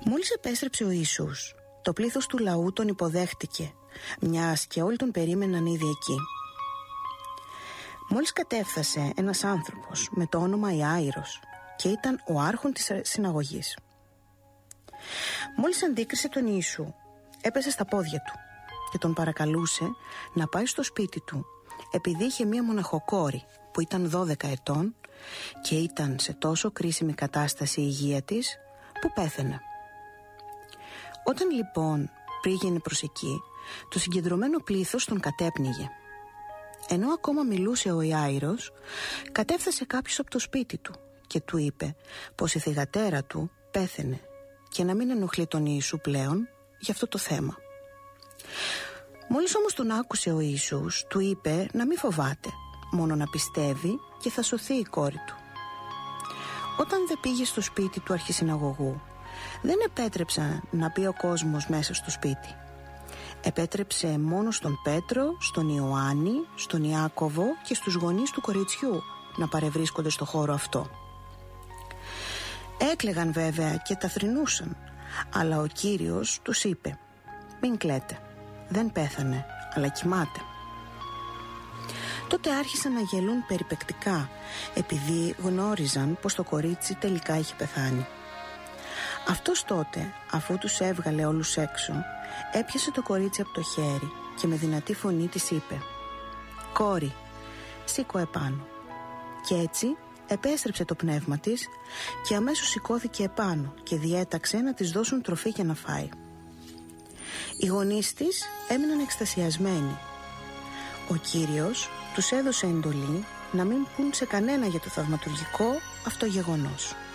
Μόλις επέστρεψε ο Ιησούς, το πλήθος του λαού τον υποδέχτηκε, μιας και όλοι τον περίμεναν ήδη εκεί. Μόλις κατέφθασε ένας άνθρωπος με το όνομα Ιάειρος και ήταν ο άρχον της συναγωγής. Μόλις αντίκρισε τον Ιησού, έπεσε στα πόδια του και τον παρακαλούσε να πάει στο σπίτι του, επειδή είχε μία μοναχοκόρη που ήταν 12 ετών και ήταν σε τόσο κρίσιμη κατάσταση η υγεία της που πέθαινε. Όταν λοιπόν πήγαινε προς εκεί, το συγκεντρωμένο πλήθος τον κατέπνιγε. Ενώ ακόμα μιλούσε ο Ιάειρος, κατέφθασε κάποιος από το σπίτι του και του είπε πως η θυγατέρα του πέθαινε και να μην ενοχλεί τον Ιησού πλέον για αυτό το θέμα. Μόλις όμως τον άκουσε ο Ιησούς, του είπε να μην φοβάται, μόνο να πιστεύει και θα σωθεί η κόρη του. Όταν δεν πήγε στο σπίτι του αρχισυναγωγού, δεν επέτρεψε να μπει ο κόσμος μέσα στο σπίτι. Επέτρεψε μόνο στον Πέτρο, στον Ιωάννη, στον Ιάκωβο και στους γονείς του κοριτσιού να παρευρίσκονται στο χώρο αυτό. Έκλαιγαν βέβαια και τα θρηνούσαν, αλλά ο Κύριος τους είπε: «Μην κλαίτε, δεν πέθανε, αλλά κοιμάται». Τότε άρχισαν να γελούν περιπεκτικά, επειδή γνώριζαν πως το κορίτσι τελικά είχε πεθάνει. Αυτός τότε, αφού τους έβγαλε όλους έξω, έπιασε το κορίτσι από το χέρι και με δυνατή φωνή της είπε: «Κόρη, σήκω επάνω». Και έτσι επέστρεψε το πνεύμα της και αμέσως σηκώθηκε επάνω και διέταξε να της δώσουν τροφή για να φάει. Οι γονείς της έμειναν εκστασιασμένοι. Ο Κύριος τους έδωσε εντολή να μην πουν σε κανένα για το θαυματουργικό αυτό γεγονός.